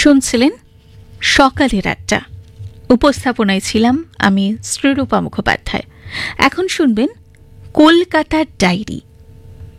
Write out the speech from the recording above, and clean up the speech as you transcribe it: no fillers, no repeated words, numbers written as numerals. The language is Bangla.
শুনছিলেন সকালের আড্ডা। উপস্থাপনায় ছিলাম আমি শ্রীরূপা মুখোপাধ্যায়। এখন শুনবেন কলকাতার ডায়েরি।